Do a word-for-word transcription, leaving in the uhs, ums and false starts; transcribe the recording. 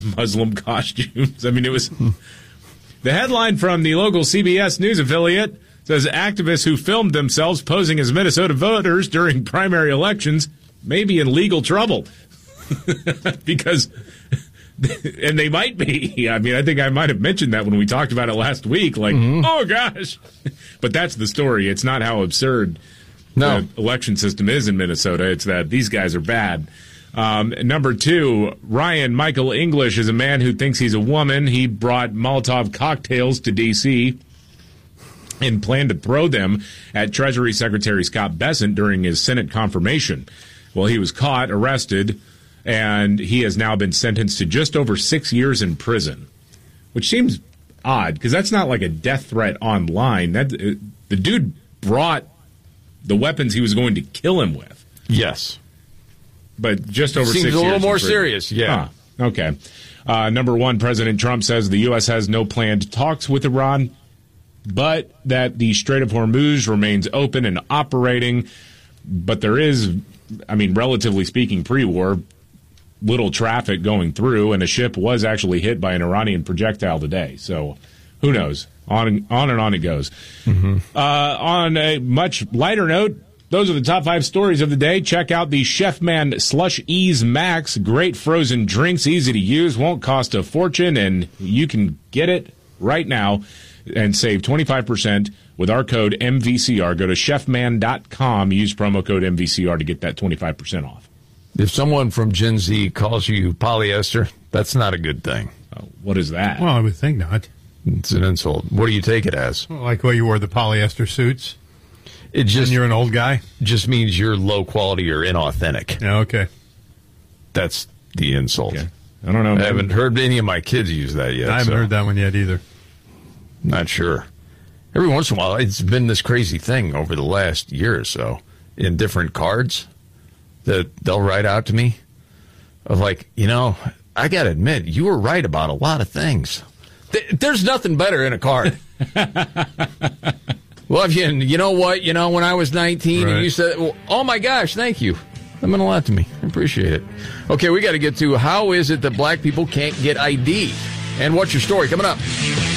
Muslim costumes. I mean, it was... The headline from the local C B S News affiliate says activists who filmed themselves posing as Minnesota voters during primary elections may be in legal trouble. Because... And they might be. I mean, I think I might have mentioned that when we talked about it last week. Like, mm-hmm. oh, gosh. But that's the story. It's not how absurd no. the election system is in Minnesota. It's that these guys are bad. Um, number two, Ryan Michael English is a man who thinks he's a woman. He brought Molotov cocktails to D C and planned to throw them at Treasury Secretary Scott Bessent during his Senate confirmation. Well, he was caught, arrested, and he has now been sentenced to just over six years in prison, which seems odd because that's not like a death threat online. That uh, the dude brought the weapons he was going to kill him with. Yes, but just over seems six years. Seems a little more prison. serious. Yeah. Huh. Okay. Uh, number one, President Trump says the U S has no planned talks with Iran, but that the Strait of Hormuz remains open and operating. But there is, I mean, relatively speaking, pre-war, little traffic going through, and a ship was actually hit by an Iranian projectile today. So who knows? On and on, and on it goes. Mm-hmm. Uh, on a much lighter note, those are the top five stories of the day. Check out the Chefman Slush Ease Max. Great frozen drinks, easy to use, won't cost a fortune, and you can get it right now and save twenty-five percent with our code M V C R. Go to chefman dot com, use promo code M V C R to get that twenty-five percent off. If someone from Gen Z calls you polyester, that's not a good thing. Oh, what is that? Well, I would think not. It's an insult. What do you take it as? Well, like where you wore the polyester suits? It just, and you're an old guy? Just means you're low quality or inauthentic. Yeah, okay. That's the insult. Okay. I don't know. I haven't heard any of my kids use that yet. I haven't so. heard that one yet either. Not sure. Every once in a while, it's been this crazy thing over the last year or so in different cards that they'll write out to me of like, you know, I got to admit, you were right about a lot of things. There's nothing better in a card. Well, if you, you know what, you know, when I was nineteen right. and you said, well, oh my gosh, thank you. That meant a lot to me. I appreciate it. Okay, we got to get to how is it that black people can't get I D? And what's your story coming up?